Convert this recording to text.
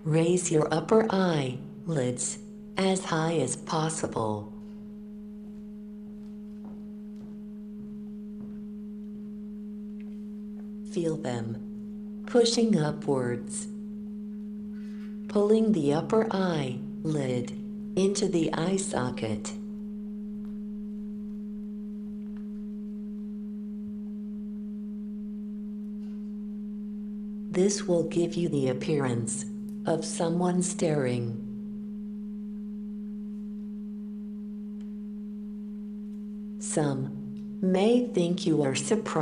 Raise your upper eyelids as high as possible. Feel them pushing upwards, pulling the upper eyelid into the eye socket. This will give you the appearance of someone staring. Some may think you are surprised